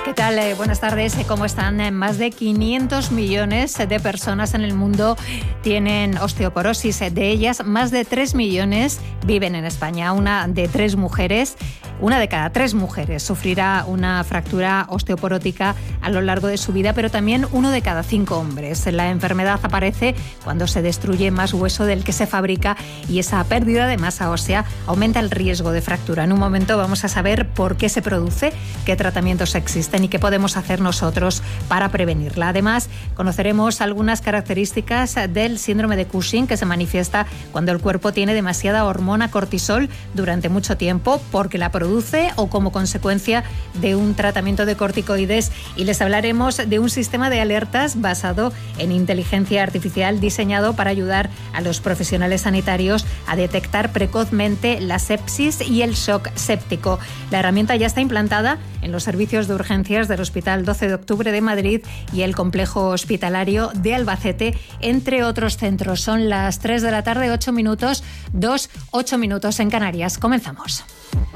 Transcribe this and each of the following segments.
¿Qué tal? Buenas tardes. ¿Cómo están? Más de 500 millones de personas en el mundo tienen osteoporosis. De ellas, más de 3 millones viven en España. Una de cada 3 mujeres sufrirá una fractura osteoporótica a lo largo de su vida, pero también 1 de cada 5 hombres. La enfermedad aparece cuando se destruye más hueso del que se fabrica y esa pérdida de masa ósea aumenta el riesgo de fractura. En un momento vamos a saber por qué se produce, qué tratamientos existen y qué podemos hacer nosotros para prevenirla. Además, conoceremos algunas características del síndrome de Cushing, que se manifiesta cuando el cuerpo tiene demasiada hormona cortisol durante mucho tiempo porque la produce o como consecuencia de un tratamiento de corticoides, y les hablaremos de un sistema de alertas basado en inteligencia artificial diseñado para ayudar a los profesionales sanitarios a detectar precozmente la sepsis y el shock séptico. La herramienta ya está implantada en los servicios de urgencias del Hospital 12 de Octubre de Madrid y el Complejo Hospitalario de Albacete, entre otros centros. Son las 3 de la tarde, 8 minutos, 8 minutos en Canarias. Comenzamos.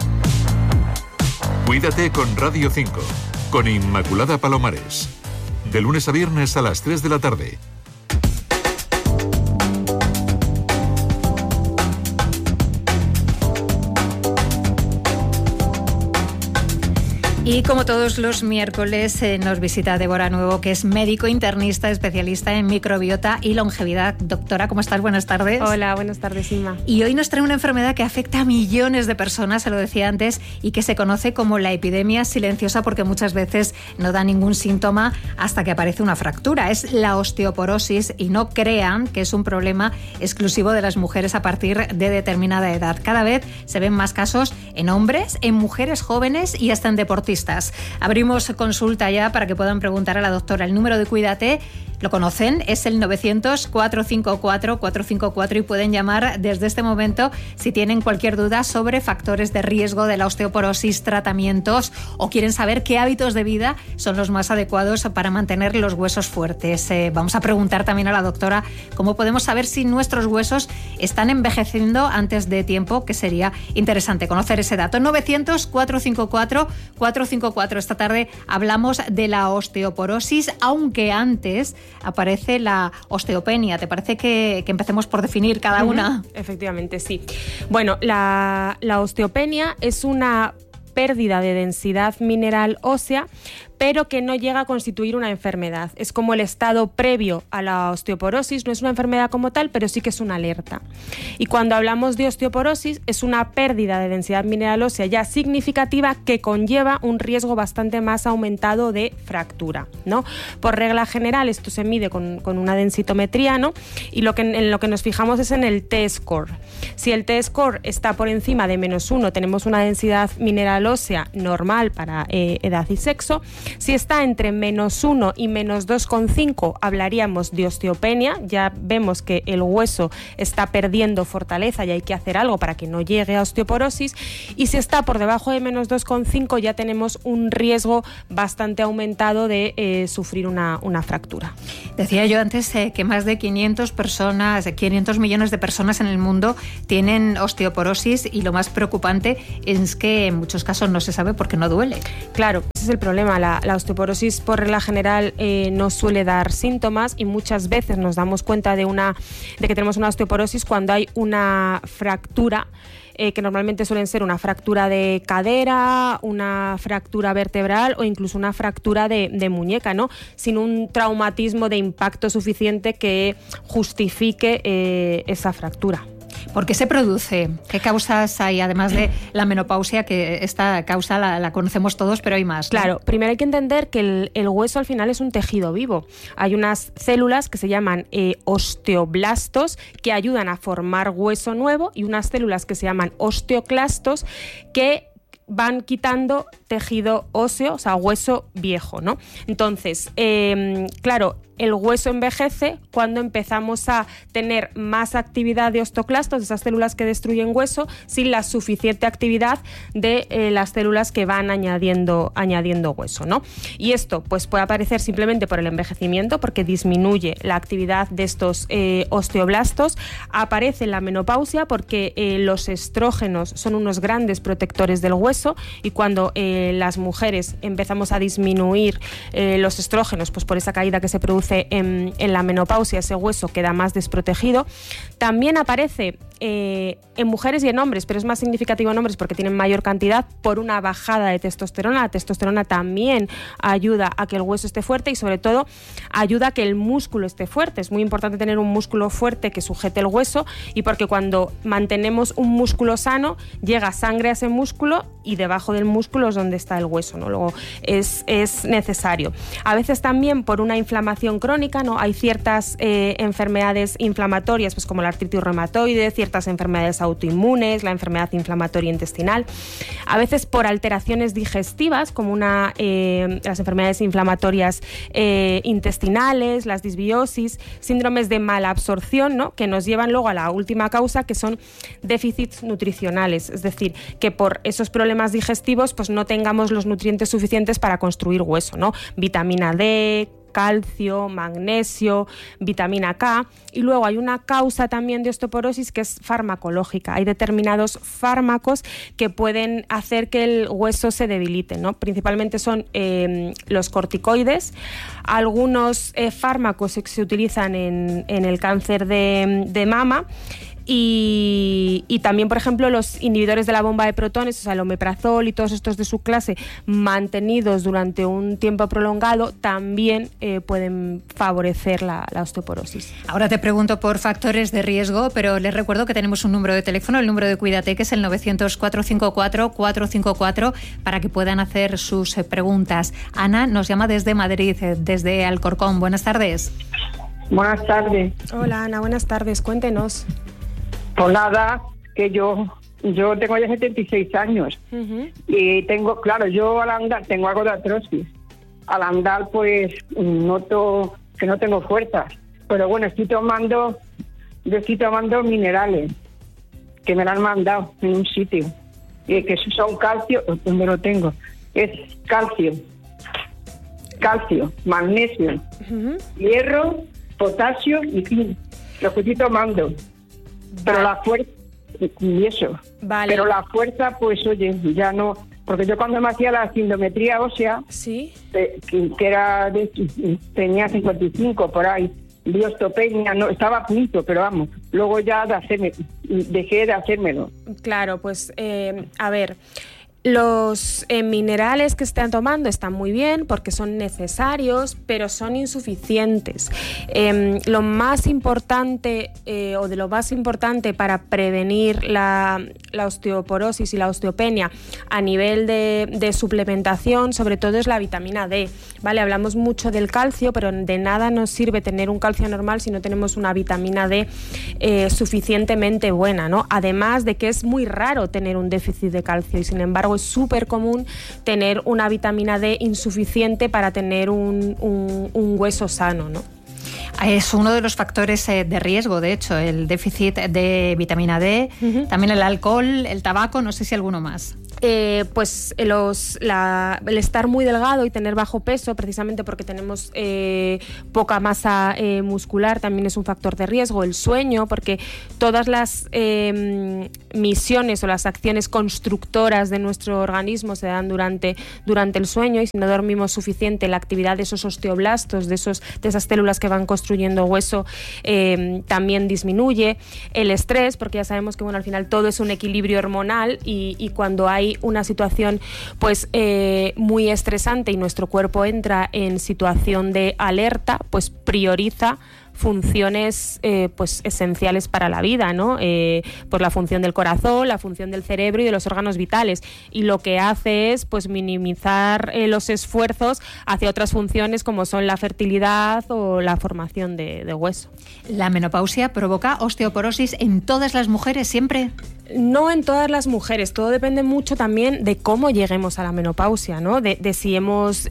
Cuídate con Radio 5, con Inmaculada Palomares. De lunes a viernes a las 3 de la tarde. Y como todos los miércoles nos visita Débora Nuevo, que es médico internista, especialista en microbiota y longevidad. Doctora, ¿cómo estás? Buenas tardes. Hola, buenas tardes, Inma. Y hoy nos trae una enfermedad que afecta a millones de personas, se lo decía antes, y que se conoce como la epidemia silenciosa porque muchas veces no da ningún síntoma hasta que aparece una fractura. Es la osteoporosis, y no crean que es un problema exclusivo de las mujeres a partir de determinada edad. Cada vez se ven más casos en hombres, en mujeres jóvenes y hasta en deportistas. Abrimos consulta ya para que puedan preguntar a la doctora. El número de Cuídate lo conocen, es el 900-454-454 y pueden llamar desde este momento si tienen cualquier duda sobre factores de riesgo de la osteoporosis, tratamientos o quieren saber qué hábitos de vida son los más adecuados para mantener los huesos fuertes. Vamos a preguntar también a la doctora cómo podemos saber si nuestros huesos están envejeciendo antes de tiempo, que sería interesante conocer ese dato. 900-454-454. Esta tarde hablamos de la osteoporosis, aunque antes aparece la osteopenia. ¿Te parece que empecemos por definir cada una? Efectivamente, sí. Bueno, la osteopenia es una pérdida de densidad mineral ósea, pero que no llega a constituir una enfermedad. Es como el estado previo a la osteoporosis, no es una enfermedad como tal, pero sí que es una alerta. Y cuando hablamos de osteoporosis, es una pérdida de densidad mineral ósea ya significativa que conlleva un riesgo bastante más aumentado de fractura, ¿no? Por regla general, esto se mide con una densitometría, ¿no? Y en lo que nos fijamos es en el T-score. Si el T-score está por encima de -1, tenemos una densidad mineral ósea normal para edad y sexo. Si está entre -1 y -2,5, hablaríamos de osteopenia. Ya vemos que el hueso está perdiendo fortaleza y hay que hacer algo para que no llegue a osteoporosis. Y si está por debajo de -2,5, ya tenemos un riesgo bastante aumentado de sufrir una fractura. Decía yo antes que más de 500 millones de personas en el mundo tienen osteoporosis, y lo más preocupante es que en muchos casos no se sabe porque no duele. Claro, ese es el problema. La osteoporosis por regla general no suele dar síntomas, y muchas veces nos damos cuenta de que tenemos una osteoporosis cuando hay una fractura, que normalmente suelen ser una fractura de cadera, una fractura vertebral o incluso una fractura de muñeca, ¿no? Sin un traumatismo de impacto suficiente que justifique esa fractura. ¿Por qué se produce? ¿Qué causas hay? Además de la menopausia, que esta causa la conocemos todos, pero hay más, ¿no? Claro, primero hay que entender que el hueso al final es un tejido vivo. Hay unas células que se llaman osteoblastos, que ayudan a formar hueso nuevo, y unas células que se llaman osteoclastos, que van quitando tejido óseo, o sea, hueso viejo, ¿no? Entonces, claro, el hueso envejece cuando empezamos a tener más actividad de osteoclastos, de esas células que destruyen hueso, sin la suficiente actividad de las células que van añadiendo hueso, ¿no? Y esto pues puede aparecer simplemente por el envejecimiento, porque disminuye la actividad de estos osteoblastos. Aparece en la menopausia porque los estrógenos son unos grandes protectores del hueso, hueso, y cuando las mujeres empezamos a disminuir los estrógenos, pues por esa caída que se produce en la menopausia, ese hueso queda más desprotegido. También aparece en mujeres y en hombres, pero es más significativo en hombres porque tienen mayor cantidad, por una bajada de testosterona. La testosterona también ayuda a que el hueso esté fuerte y sobre todo ayuda a que el músculo esté fuerte. Es muy importante tener un músculo fuerte que sujete el hueso, y porque cuando mantenemos un músculo sano llega sangre a ese músculo y debajo del músculo es donde está el hueso, ¿no? Luego es necesario. A veces también por una inflamación crónica, ¿no? Hay ciertas enfermedades inflamatorias, pues como la artritis reumatoide, ciertas enfermedades autoinmunes, la enfermedad inflamatoria intestinal. A veces por alteraciones digestivas, como las enfermedades inflamatorias intestinales, las disbiosis, síndromes de malabsorción, ¿no? Que nos llevan luego a la última causa, que son déficits nutricionales. Es decir, que por esos problemas digestivos pues no tengamos los nutrientes suficientes para construir hueso, ¿no? Vitamina D, calcio, magnesio, vitamina K. Y luego hay una causa también de osteoporosis que es farmacológica. Hay determinados fármacos que pueden hacer que el hueso se debilite, ¿no? Principalmente son los corticoides, algunos fármacos que se utilizan en el cáncer de mama, y también, por ejemplo, los inhibidores de la bomba de protones, o sea, el omeprazol y todos estos de su clase, mantenidos durante un tiempo prolongado, también pueden favorecer la osteoporosis. Ahora te pregunto por factores de riesgo, pero les recuerdo que tenemos un número de teléfono, el número de Cuídate, que es el 900-454-454, para que puedan hacer sus preguntas. Ana nos llama desde Madrid, desde Alcorcón. Buenas tardes. Buenas tardes. Hola, Ana, buenas tardes. Cuéntenos. Pues nada, que yo tengo ya 76 años. Uh-huh. Y tengo, claro, yo al andar tengo algo de artrosis. Al andar pues noto que no tengo fuerza. Pero bueno, estoy tomando minerales que me lo han mandado en un sitio. Que son calcio, donde lo tengo. Es calcio, magnesio, uh-huh, hierro, potasio y zinc. Lo que estoy tomando. Pero la fuerza, y eso, vale. Pero la fuerza, pues oye, ya no, porque yo cuando me hacía la sindometría ósea, ¿sí? que era tenía 55 por ahí, de osteopenia, no, estaba a punto, pero vamos, luego ya dejé de hacérmelo. Claro, pues a ver, los minerales que están tomando están muy bien porque son necesarios, pero son insuficientes. Lo más importante o de lo más importante para prevenir la osteoporosis y la osteopenia a nivel de suplementación, sobre todo, es la vitamina D. Vale, hablamos mucho del calcio, pero de nada nos sirve tener un calcio normal si no tenemos una vitamina D suficientemente buena, ¿no? Además de que es muy raro tener un déficit de calcio y, sin embargo, es súper común tener una vitamina D insuficiente para tener un hueso sano, ¿no? Es uno de los factores de riesgo, de hecho, el déficit de vitamina D, uh-huh, también el alcohol, el tabaco, no sé si alguno más. Pues el estar muy delgado y tener bajo peso, precisamente porque tenemos poca masa muscular, también es un factor de riesgo. El sueño, porque todas las misiones o las acciones constructoras de nuestro organismo se dan durante el sueño, y si no dormimos suficiente, la actividad de esos osteoblastos, de esas células que van construyendo hueso, también disminuye. El estrés, porque ya sabemos que al final todo es un equilibrio hormonal, y cuando hay una situación pues muy estresante y nuestro cuerpo entra en situación de alerta, pues prioriza funciones pues esenciales para la vida, ¿no? Pues la función del corazón, la función del cerebro y de los órganos vitales, y lo que hace es pues minimizar los esfuerzos hacia otras funciones como son la fertilidad o la formación de hueso. ¿La menopausia provoca osteoporosis en todas las mujeres siempre? No en todas las mujeres, todo depende mucho también de cómo lleguemos a la menopausia, ¿no? De si hemos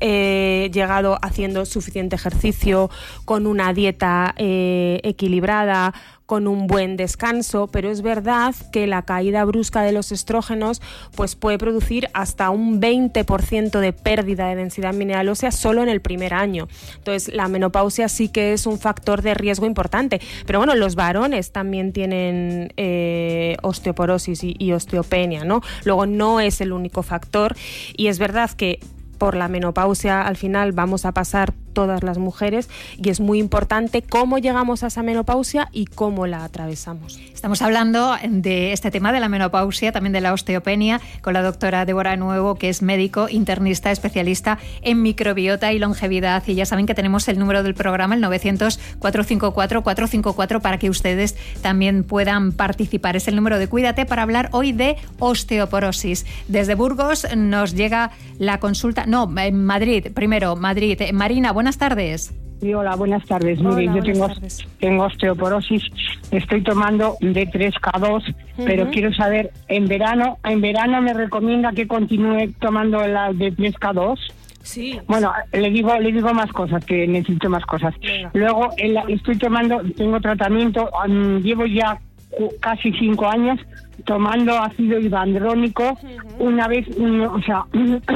llegado haciendo suficiente ejercicio, con una dieta equilibrada, con un buen descanso, pero es verdad que la caída brusca de los estrógenos pues puede producir hasta un 20% de pérdida de densidad mineral ósea solo en el primer año. Entonces, la menopausia sí que es un factor de riesgo importante. Pero bueno, los varones también tienen osteoporosis y osteopenia, ¿no? Luego, no es el único factor, y es verdad que por la menopausia al final vamos a pasar todas las mujeres, y es muy importante cómo llegamos a esa menopausia y cómo la atravesamos. Estamos hablando de este tema de la menopausia, también de la osteopenia, con la doctora Débora Nuevo, que es médico, internista, especialista en microbiota y longevidad. Y ya saben que tenemos el número del programa, el 900-454-454, para que ustedes también puedan participar. Es el número de Cuídate, para hablar hoy de osteoporosis. Desde Burgos nos llega la consulta. No, en Madrid, primero, Madrid. Marina, buenas tardes. Sí, hola, buenas tardes. Mire, yo tengo osteoporosis, estoy tomando D3K2, pero quiero saber, en verano me recomienda que continúe tomando la D3K2. Sí. Bueno, le digo más cosas, que necesito más cosas. Venga. Luego tengo tratamiento, llevo ya casi 5 años tomando ácido hidroalónico una vez, una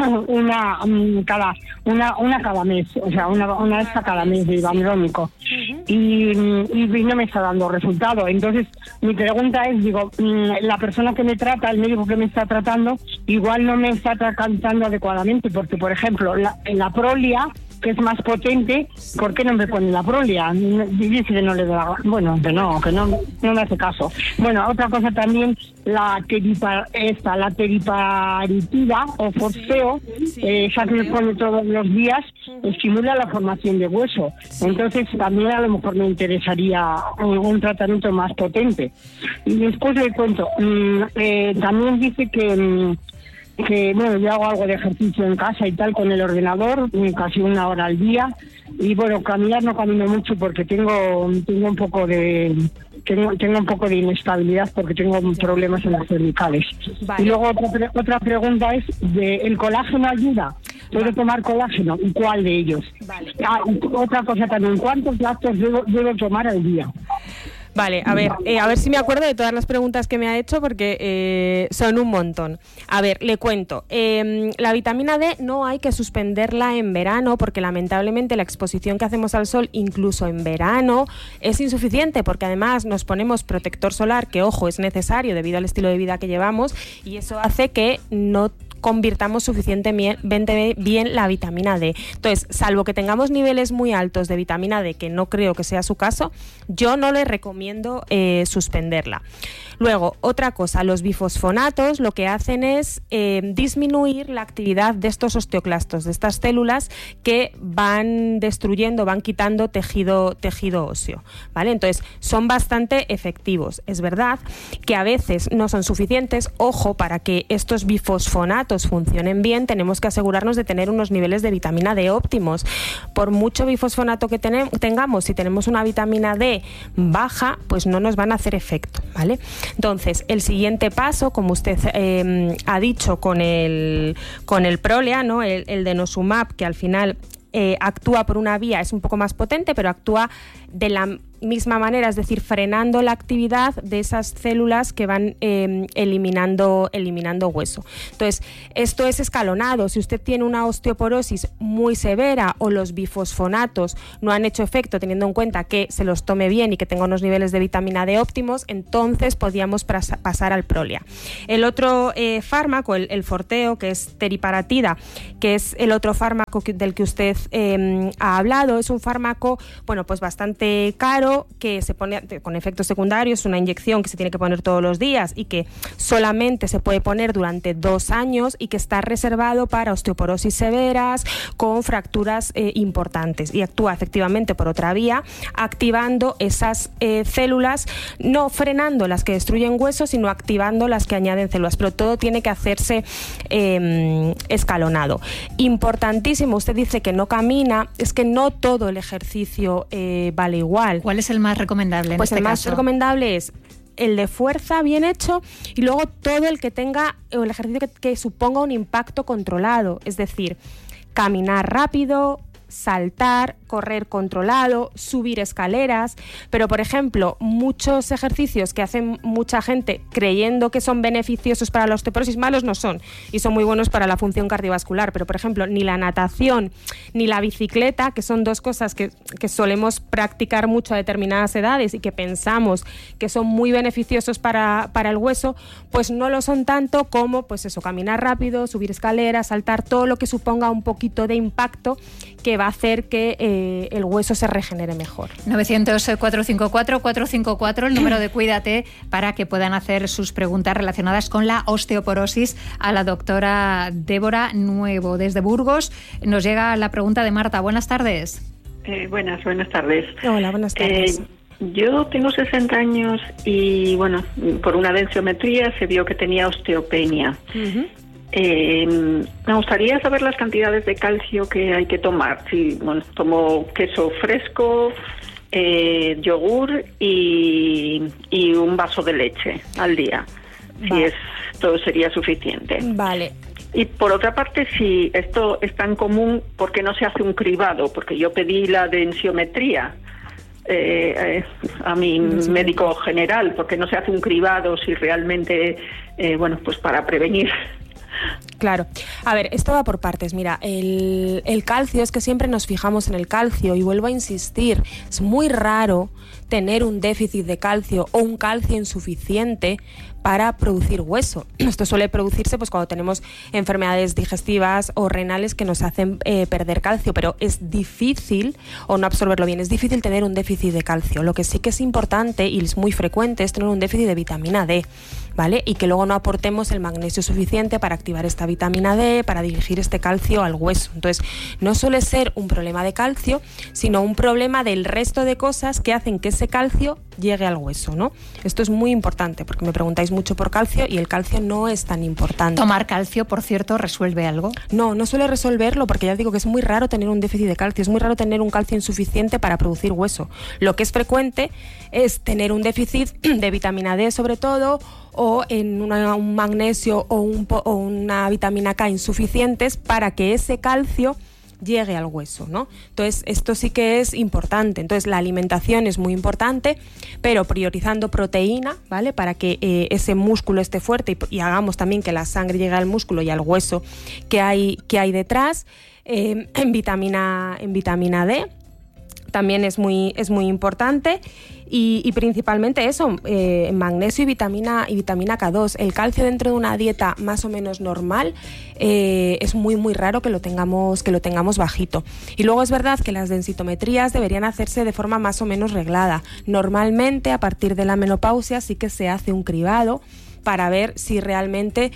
cada mes, o sea, una vez cada mes de hidroalónico, y no me está dando resultado. Entonces, mi pregunta es, la persona que me trata, el médico que me está tratando, igual no me está tratando adecuadamente, porque, por ejemplo, la Prolia, que es más potente, ¿por qué no me pone la Prolia? Dice que no le da, bueno, que no me hace caso. Bueno, otra cosa también, la teriparitida o Forceo, esa que me pone todos los días, estimula la formación de hueso. Entonces también a lo mejor me interesaría un tratamiento más potente. Y después le cuento, también dice que bueno, yo hago algo de ejercicio en casa y tal con el ordenador, casi 1 hora al día, y bueno, caminar no camino mucho porque tengo un poco de inestabilidad, porque tengo problemas en las cervicales. Vale. Y luego otra pregunta es, ¿el colágeno ayuda? ¿Puedo tomar colágeno? ¿Y cuál de ellos? Vale. Otra cosa también, ¿cuántos lácteos debo tomar al día? Vale, a ver si me acuerdo de todas las preguntas que me ha hecho, porque son un montón. A ver, le cuento. La vitamina D no hay que suspenderla en verano, porque lamentablemente la exposición que hacemos al sol, incluso en verano, es insuficiente, porque además nos ponemos protector solar, que, ojo, es necesario debido al estilo de vida que llevamos, y eso hace que no convirtamos suficientemente bien la vitamina D. Entonces, salvo que tengamos niveles muy altos de vitamina D, que no creo que sea su caso, yo no le recomiendo suspenderla. Luego, otra cosa, los bifosfonatos lo que hacen es disminuir la actividad de estos osteoclastos, de estas células que van destruyendo, van quitando tejido óseo, ¿vale? Entonces, son bastante efectivos. Es verdad que a veces no son suficientes. Ojo, para que estos bifosfonatos funcionen bien, tenemos que asegurarnos de tener unos niveles de vitamina D óptimos. Por mucho bifosfonato que tengamos, si tenemos una vitamina D baja, pues no nos van a hacer efecto, ¿vale? Entonces, el siguiente paso, como usted ha dicho con el Prolia, ¿no? El denosumab, que al final actúa por una vía, es un poco más potente, pero actúa de la misma manera, es decir, frenando la actividad de esas células que van eliminando hueso. Entonces, esto es escalonado. Si usted tiene una osteoporosis muy severa o los bifosfonatos no han hecho efecto, teniendo en cuenta que se los tome bien y que tenga unos niveles de vitamina D óptimos, entonces podríamos pasar al Prolia. El otro fármaco, el Forteo, que es teriparatida, que es el otro fármaco del que usted ha hablado, es un fármaco, bueno, pues bastante caro, que se pone con efectos secundarios, una inyección que se tiene que poner todos los días y que solamente se puede poner durante 2 años, y que está reservado para osteoporosis severas con fracturas importantes, y actúa efectivamente por otra vía, activando esas células, no frenando las que destruyen huesos, sino activando las que añaden células, pero todo tiene que hacerse escalonado. Importantísimo, usted dice que no camina, es que no todo el ejercicio vale igual. ¿Cuál es el más recomendable en este caso? Pues el más recomendable es el de fuerza bien hecho, y luego todo el que tenga, o el ejercicio que suponga un impacto controlado, es decir, caminar rápido, saltar, correr controlado, subir escaleras, pero por ejemplo, muchos ejercicios que hacen mucha gente creyendo que son beneficiosos para la osteoporosis, malos no son, y son muy buenos para la función cardiovascular, pero por ejemplo, ni la natación ni la bicicleta, que son dos cosas que solemos practicar mucho a determinadas edades y que pensamos que son muy beneficiosos para el hueso, pues no lo son tanto como, pues eso, caminar rápido, subir escaleras, saltar, todo lo que suponga un poquito de impacto que va a hacer que el hueso se regenere mejor. 900-454-454, el número de Cuídate, para que puedan hacer sus preguntas relacionadas con la osteoporosis a la doctora Débora Nuevo. Desde Burgos nos llega la pregunta de Marta. Buenas tardes. Buenas tardes. Hola, buenas tardes. Yo tengo 60 años y, bueno, por una densitometría se vio que tenía osteopenia. Uh-huh. Me gustaría saber las cantidades de calcio que hay que tomar. Si, bueno, tomo queso fresco, yogur y un vaso de leche al día. Vale. Si esto sería suficiente. Vale. Y por otra parte, si esto es tan común, ¿por qué no se hace un cribado? Porque yo pedí la densiometría a mi médico general, ¿por qué no se hace un cribado si realmente, pues para prevenir? Claro. A ver, esto va por partes. Mira, el calcio, es que siempre nos fijamos en el calcio y vuelvo a insistir, es muy raro tener un déficit de calcio o un calcio insuficiente para producir hueso. Esto suele producirse pues cuando tenemos enfermedades digestivas o renales que nos hacen perder calcio, pero es difícil, o no absorberlo bien, es difícil tener un déficit de calcio. Lo que sí que es importante y es muy frecuente es tener un déficit de vitamina D, ¿vale? Y que luego no aportemos el magnesio suficiente para activar esta vitamina D, para dirigir este calcio al hueso. Entonces, no suele ser un problema de calcio, sino un problema del resto de cosas que hacen que ese calcio llegue al hueso, ¿no? Esto es muy importante porque me preguntáis mucho por calcio y el calcio no es tan importante. ¿Tomar calcio, por cierto, resuelve algo? No suele resolverlo porque ya digo que es muy raro tener un déficit de calcio, es muy raro tener un calcio insuficiente para producir hueso. Lo que es frecuente es tener un déficit de vitamina D sobre todo, o en un magnesio o una vitamina K insuficientes para que ese calcio llegue al hueso, ¿no? Entonces, esto sí que es importante. Entonces, la alimentación es muy importante, pero priorizando proteína, ¿vale? Para que ese músculo esté fuerte y hagamos también que la sangre llegue al músculo y al hueso que hay detrás. En vitamina D también es muy importante. Y principalmente eso, magnesio y vitamina K2. El calcio dentro de una dieta más o menos normal es muy muy raro que lo tengamos bajito. Y luego es verdad que las densitometrías deberían hacerse de forma más o menos reglada. Normalmente a partir de la menopausia sí que se hace un cribado para ver si realmente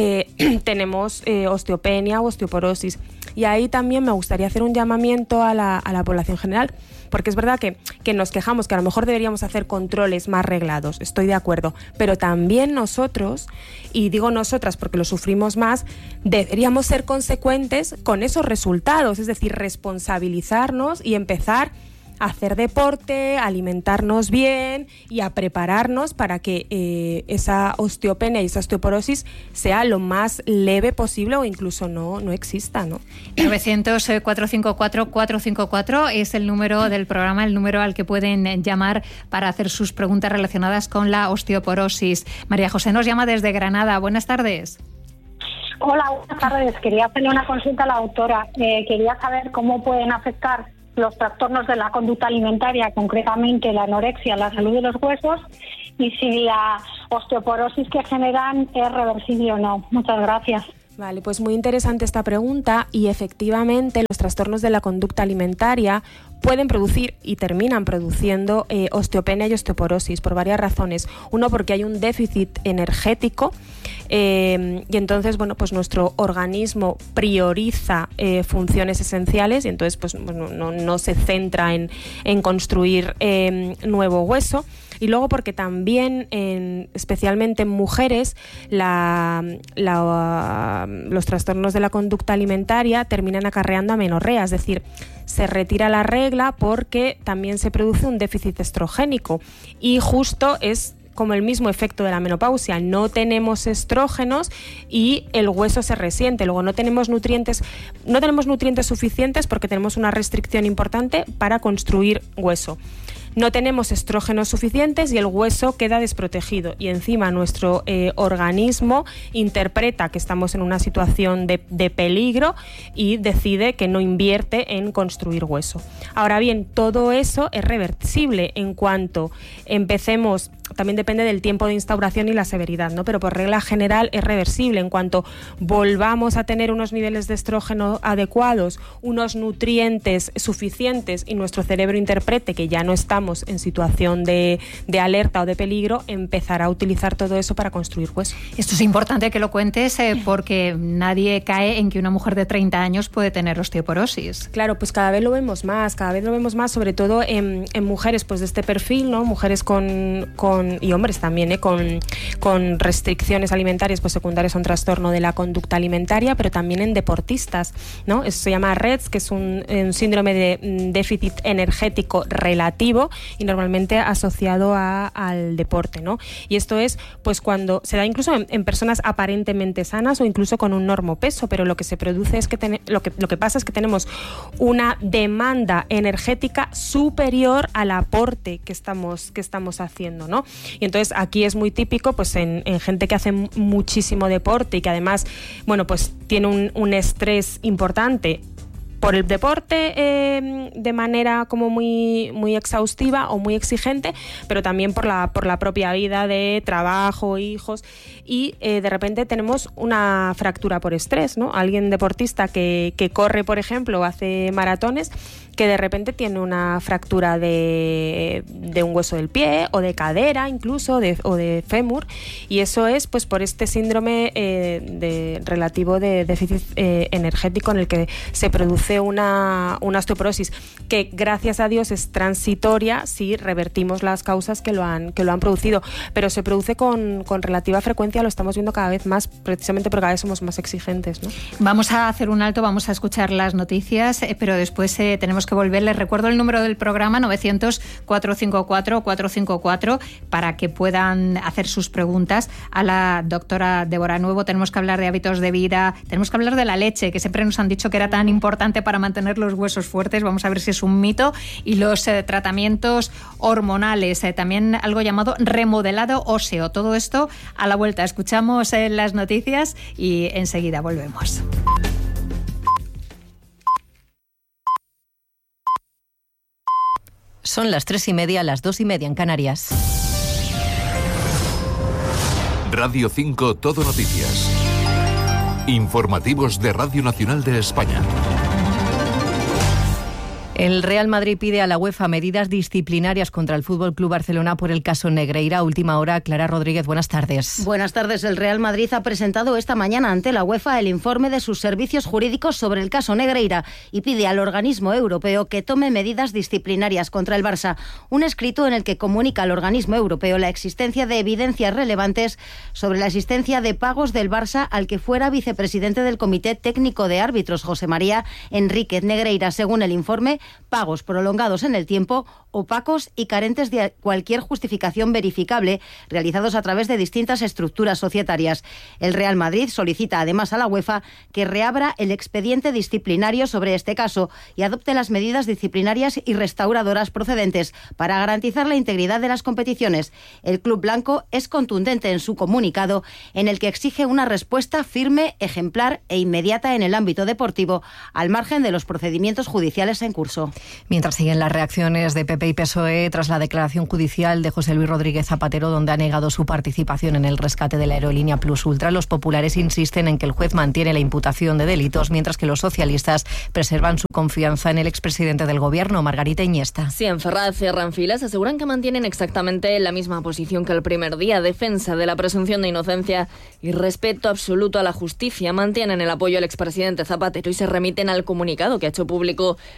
tenemos osteopenia o osteoporosis. Y ahí también me gustaría hacer un llamamiento a la población general, porque es verdad que nos quejamos que a lo mejor deberíamos hacer controles más reglados, estoy de acuerdo, pero también nosotros, y digo nosotras porque lo sufrimos más, deberíamos ser consecuentes con esos resultados, es decir, responsabilizarnos y empezar a hacer deporte, a alimentarnos bien y a prepararnos para que esa osteopenia y esa osteoporosis sea lo más leve posible o incluso no exista, ¿no? 900-454-454 es el número del programa, el número al que pueden llamar para hacer sus preguntas relacionadas con la osteoporosis. María José nos llama desde Granada. Buenas tardes. Hola, buenas tardes. Quería hacerle una consulta a la doctora. Quería saber cómo pueden afectar los trastornos de la conducta alimentaria, concretamente la anorexia, la salud de los huesos, y si la osteoporosis que generan es reversible o no. Muchas gracias. Vale, pues muy interesante esta pregunta y efectivamente los trastornos de la conducta alimentaria pueden producir y terminan produciendo osteopenia y osteoporosis por varias razones. Uno, porque hay un déficit energético y entonces, bueno, pues nuestro organismo prioriza funciones esenciales y entonces pues no se centra en construir nuevo hueso. Y luego porque también, especialmente en mujeres, los trastornos de la conducta alimentaria terminan acarreando amenorrea, es decir, se retira la regla porque también se produce un déficit estrogénico y justo es como el mismo efecto de la menopausia. No tenemos estrógenos y el hueso se resiente. Luego no tenemos nutrientes suficientes porque tenemos una restricción importante para construir hueso. No tenemos estrógenos suficientes y el hueso queda desprotegido, y encima nuestro organismo interpreta que estamos en una situación de peligro y decide que no invierte en construir hueso. Ahora bien, todo eso es reversible en cuanto empecemos. También depende del tiempo de instauración y la severidad, ¿no? Pero por regla general es reversible. En cuanto volvamos a tener unos niveles de estrógeno adecuados, unos nutrientes suficientes y nuestro cerebro interprete que ya no estamos en situación de alerta o de peligro, empezará a utilizar todo eso para construir hueso. Esto es importante que lo cuentes porque nadie cae en que una mujer de 30 años puede tener osteoporosis. Claro, pues cada vez lo vemos más, sobre todo en mujeres pues de este perfil, ¿no? Mujeres y hombres también, con restricciones alimentarias pues secundarias a un trastorno de la conducta alimentaria, pero también en deportistas, ¿no? Eso se llama REDS, que es un síndrome de déficit energético relativo y normalmente asociado al deporte, ¿no? Y esto es pues cuando se da incluso en personas aparentemente sanas o incluso con un normopeso, pero lo que se produce es que lo que pasa es que tenemos una demanda energética superior al aporte que estamos haciendo, ¿no? Y entonces aquí es muy típico pues en gente que hace muchísimo deporte y que además, bueno, pues tiene un estrés importante por el deporte de manera como muy, muy exhaustiva o muy exigente, pero también por la propia vida de trabajo, hijos, y de repente tenemos una fractura por estrés, ¿no? Alguien deportista que corre, por ejemplo, o hace maratones, que de repente tiene una fractura de un hueso del pie o de cadera incluso, o de fémur, y eso es pues por este síndrome relativo de déficit energético en el que se produce una osteoporosis que gracias a Dios es transitoria si revertimos las causas que lo han producido, pero se produce con relativa frecuencia, lo estamos viendo cada vez más precisamente porque cada vez somos más exigentes, ¿no? Vamos a hacer un alto, vamos a escuchar las noticias, pero después tenemos que volver. Les recuerdo el número del programa, 900-454-454, para que puedan hacer sus preguntas a la doctora Débora Nuevo. Tenemos que hablar de hábitos de vida, tenemos que hablar de la leche, que siempre nos han dicho que era tan importante para mantener los huesos fuertes. Vamos a ver si es un mito. Y los tratamientos hormonales, también algo llamado remodelado óseo. Todo esto a la vuelta. Escuchamos las noticias y enseguida volvemos. Son las 3:30, las 2:30 en Canarias. Radio 5 Todo Noticias. Informativos de Radio Nacional de España. El Real Madrid pide a la UEFA medidas disciplinarias contra el Fútbol Club Barcelona por el caso Negreira. Última hora, Clara Rodríguez, buenas tardes. Buenas tardes. El Real Madrid ha presentado esta mañana ante la UEFA el informe de sus servicios jurídicos sobre el caso Negreira y pide al organismo europeo que tome medidas disciplinarias contra el Barça. Un escrito en el que comunica al organismo europeo la existencia de evidencias relevantes sobre la existencia de pagos del Barça al que fuera vicepresidente del Comité Técnico de Árbitros, José María Enríquez Negreira. Según el informe, pagos prolongados en el tiempo, opacos y carentes de cualquier justificación verificable, realizados a través de distintas estructuras societarias. El Real Madrid solicita además a la UEFA que reabra el expediente disciplinario sobre este caso y adopte las medidas disciplinarias y restauradoras procedentes para garantizar la integridad de las competiciones. El club blanco es contundente en su comunicado, en el que exige una respuesta firme, ejemplar e inmediata en el ámbito deportivo, al margen de los procedimientos judiciales en curso. Mientras siguen las reacciones de PP y PSOE tras la declaración judicial de José Luis Rodríguez Zapatero, donde ha negado su participación en el rescate de la aerolínea Plus Ultra, los populares insisten en que el juez mantiene la imputación de delitos, mientras que los socialistas preservan su confianza en el expresidente del Gobierno, Margarita Iniesta. Sí, en Ferraz cierran filas, aseguran que mantienen exactamente la misma posición que el primer día, defensa de la presunción de inocencia y respeto absoluto a la justicia. Mantienen el apoyo al expresidente Zapatero y se remiten al comunicado que ha hecho público tras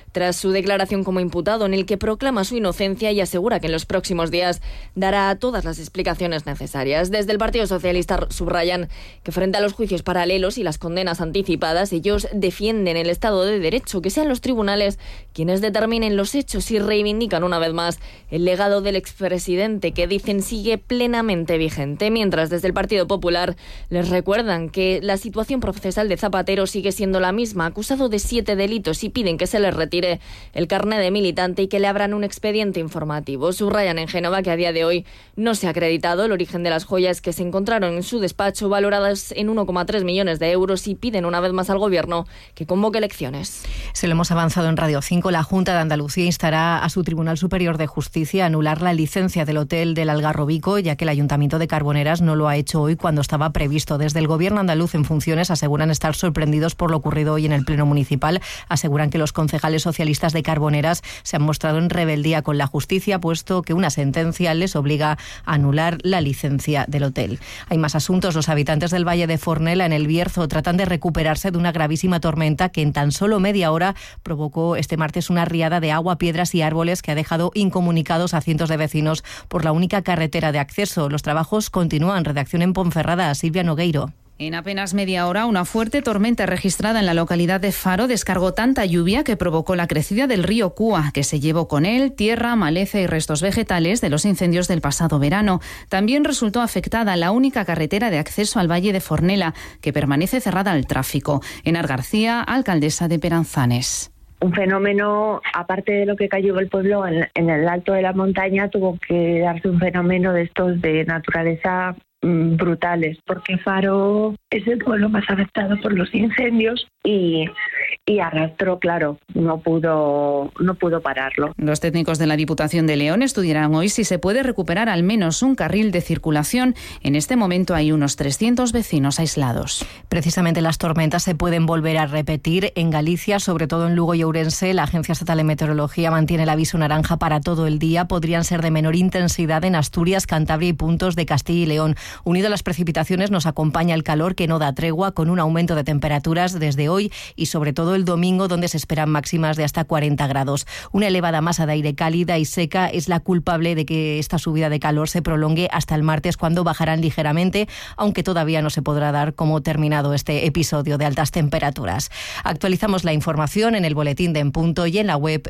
su declaración como imputado, en el que proclama su inocencia y asegura que en los próximos días dará todas las explicaciones necesarias. Desde el Partido Socialista subrayan que frente a los juicios paralelos y las condenas anticipadas, ellos defienden el Estado de Derecho, que sean los tribunales quienes determinen los hechos, y reivindican una vez más el legado del expresidente, que dicen sigue plenamente vigente. Mientras desde el Partido Popular les recuerdan que la situación procesal de Zapatero sigue siendo la misma, acusado de 7 delitos, y piden que se les retire el carné de militante y que le abran un expediente informativo. Subrayan en Génova que a día de hoy no se ha acreditado el origen de las joyas que se encontraron en su despacho, valoradas en 1,3 millones de euros, y piden una vez más al Gobierno que convoque elecciones. Se lo hemos avanzado en Radio 5. La Junta de Andalucía instará a su Tribunal Superior de Justicia a anular la licencia del hotel del Algarrobico, ya que el Ayuntamiento de Carboneras no lo ha hecho hoy cuando estaba previsto. Desde el Gobierno andaluz en funciones aseguran estar sorprendidos por lo ocurrido hoy en el Pleno Municipal. Aseguran que los concejales socialistas de Carboneras se han mostrado en rebeldía con la justicia, puesto que una sentencia les obliga a anular la licencia del hotel. Hay más asuntos. Los habitantes del Valle de Fornela, en el Bierzo, tratan de recuperarse de una gravísima tormenta que en tan solo media hora provocó este martes una riada de agua, piedras y árboles que ha dejado incomunicados a cientos de vecinos por la única carretera de acceso. Los trabajos continúan. Redacción en Ponferrada, Silvia Nogueiro. En apenas media hora, una fuerte tormenta registrada en la localidad de Faro descargó tanta lluvia que provocó la crecida del río Cúa, que se llevó con él tierra, maleza y restos vegetales de los incendios del pasado verano. También resultó afectada la única carretera de acceso al Valle de Fornela, que permanece cerrada al tráfico. Enar García, alcaldesa de Peranzanes. Un fenómeno, aparte de lo que cayó el pueblo en el alto de la montaña, tuvo que darse un fenómeno de estos de naturaleza brutales, porque Faro es el pueblo más afectado por los incendios y arrastró, claro, no pudo pararlo. Los técnicos de la Diputación de León estudiarán hoy si se puede recuperar al menos un carril de circulación. En este momento hay unos 300 vecinos aislados. Precisamente las tormentas se pueden volver a repetir en Galicia, sobre todo en Lugo y Ourense. La Agencia Estatal de Meteorología mantiene el aviso naranja para todo el día. Podrían ser de menor intensidad en Asturias, Cantabria y puntos de Castilla y León. Unido a las precipitaciones nos acompaña el calor, que no da tregua, con un aumento de temperaturas desde hoy y sobre todo el domingo, donde se esperan máximas de hasta 40 grados. Una elevada masa de aire cálida y seca es la culpable de que esta subida de calor se prolongue hasta el martes, cuando bajarán ligeramente, aunque todavía no se podrá dar como terminado este episodio de altas temperaturas. Actualizamos la información en el boletín de En Punto y en la web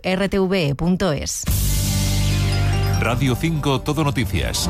rtve.es. Radio 5 Todo Noticias.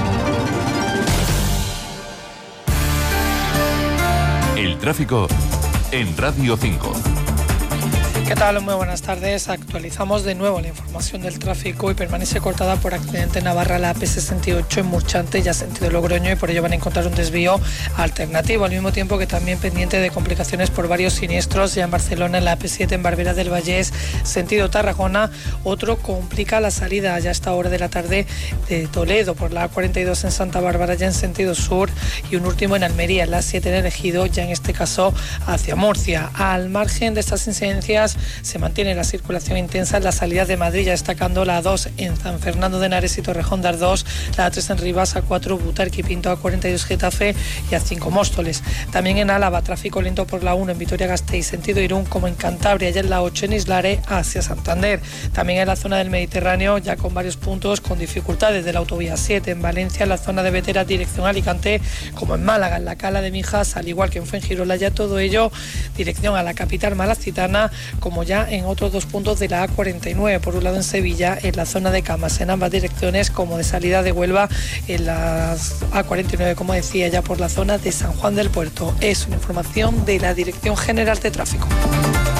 El tráfico en Radio 5. ¿Qué tal? Muy buenas tardes. Actualizamos de nuevo la información del tráfico y permanece cortada por accidente en Navarra la AP68 en Murchante, ya sentido Logroño, y por ello van a encontrar un desvío alternativo, al mismo tiempo que también pendiente de complicaciones por varios siniestros ya en Barcelona, en la AP7 en Barberá del Vallés, sentido Tarragona. Otro complica la salida ya a esta hora de la tarde de Toledo por la A42 en Santa Bárbara, ya en sentido sur, y un último en Almería, la A7 en el Ejido, ya en este caso hacia Murcia. Al margen de estas incidencias, se mantiene la circulación intensa en la salida de Madrid, ya destacando la A2 en San Fernando de Henares y Torrejón de Ardoz, la A3 en Rivas, A4 Butarque y Pinto, A42 Getafe y A5 Móstoles. También en Álava, tráfico lento por la 1 en Vitoria-Gasteiz, sentido Irún, como en Cantabria, ya en la 8 en Islare hacia Santander. También en la zona del Mediterráneo, ya con varios puntos con dificultades de la autovía 7 en Valencia, en la zona de Vetera, dirección Alicante, como en Málaga, en la Cala de Mijas, al igual que en Fuengirola, ya todo ello dirección a la capital malacitana, como ya en otros dos puntos de la A49, por un lado en Sevilla, en la zona de Camas, en ambas direcciones, como de salida de Huelva, en la A49, como decía, ya por la zona de San Juan del Puerto. Es una información de la Dirección General de Tráfico.